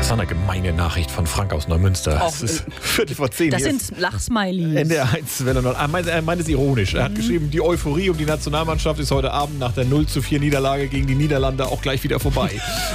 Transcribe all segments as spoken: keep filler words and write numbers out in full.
Das war eine gemeine Nachricht von Frank aus Neumünster. Auch, das ist Viertel vor zehn. Das sind Lachsmilies. N D R eins Welle Nord. Er meint, er meint es ironisch. Er hat mhm. geschrieben, die Euphorie um die Nationalmannschaft ist heute Abend nach der null zu vier Niederlage gegen die Niederlande auch gleich wieder vorbei.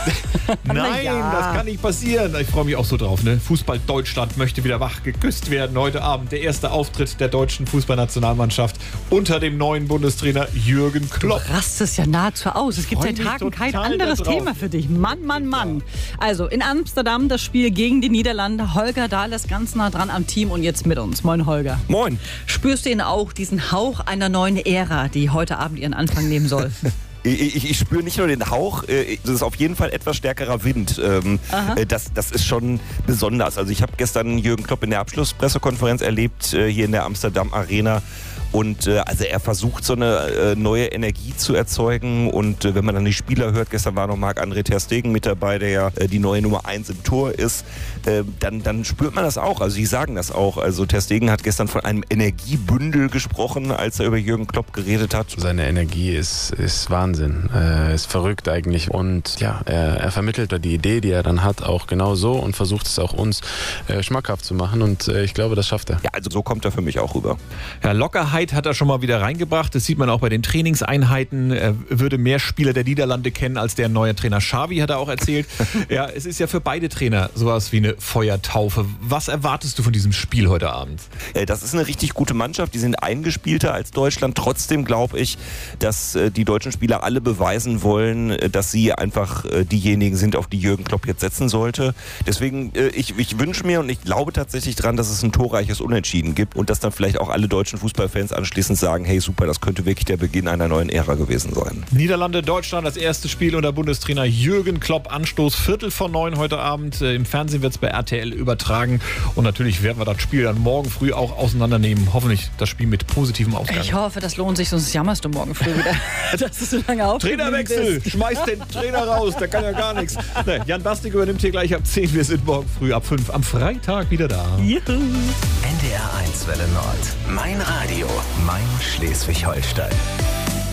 Nein, ja. Das kann nicht passieren. Ich freue mich auch so drauf. Ne? Fußball Deutschland möchte wieder wach geküsst werden heute Abend. Der erste Auftritt der deutschen Fußballnationalmannschaft unter dem neuen Bundestrainer Jürgen Klopp. Du rastest ja nahezu aus. Es gibt seit Tagen kein anderes Thema für dich. Mann, Mann, Mann. Also in Amsterdam das Spiel gegen die Niederlande. Holger Dahl ist ganz nah dran am Team und jetzt mit uns. Moin, Holger. Moin. Spürst du ihn auch, diesen Hauch einer neuen Ära, die heute Abend ihren Anfang nehmen soll? Ich, ich, ich spüre nicht nur den Hauch, das ist auf jeden Fall etwas stärkerer Wind. Das, das ist schon besonders. Also ich habe gestern Jürgen Klopp in der Abschlusspressekonferenz erlebt, hier in der Amsterdam Arena. Und äh, also er versucht, so eine äh, neue Energie zu erzeugen. Und äh, wenn man dann die Spieler hört, gestern war noch Marc-André ter Stegen mit dabei, der ja äh, die neue Nummer eins im Tor ist, äh, dann, dann spürt man das auch. Also die sagen das auch. Also ter Stegen hat gestern von einem Energiebündel gesprochen, als er über Jürgen Klopp geredet hat. Seine Energie ist, ist Wahnsinn, äh, ist verrückt eigentlich. Und ja, er, er vermittelt die Idee, die er dann hat, auch genau so und versucht es auch uns äh, schmackhaft zu machen. Und äh, ich glaube, das schafft er. Ja, also so kommt er für mich auch rüber. Ja, Lockerheit hat er schon mal wieder reingebracht. Das sieht man auch bei den Trainingseinheiten. Er würde mehr Spieler der Niederlande kennen als der neue Trainer Xavi, hat er auch erzählt. Ja, es ist ja für beide Trainer sowas wie eine Feuertaufe. Was erwartest du von diesem Spiel heute Abend? Das ist eine richtig gute Mannschaft. Die sind eingespielter als Deutschland. Trotzdem glaube ich, dass die deutschen Spieler alle beweisen wollen, dass sie einfach diejenigen sind, auf die Jürgen Klopp jetzt setzen sollte. Deswegen, ich, ich wünsche mir und ich glaube tatsächlich dran, dass es ein torreiches Unentschieden gibt und dass dann vielleicht auch alle deutschen Fußballfans anschließend sagen, hey super, das könnte wirklich der Beginn einer neuen Ära gewesen sein. Niederlande, Deutschland, das erste Spiel unter Bundestrainer Jürgen Klopp. Anstoß Viertel vor neun heute Abend. Im Fernsehen wird es bei R T L übertragen. Und natürlich werden wir das Spiel dann morgen früh auch auseinandernehmen. Hoffentlich das Spiel mit positivem Ausgang. Ich hoffe, das lohnt sich, sonst jammerst du morgen früh wieder, dass du so lange aufgeblieben Trainerwechsel! bist. Schmeiß den Trainer raus, der kann ja gar nichts. Nee, Jan Bastik übernimmt hier gleich ab zehn. Wir sind morgen früh ab fünf am Freitag wieder da. Juhu. N D R eins Welle Nord. Mein Radio. Mein Schleswig-Holstein.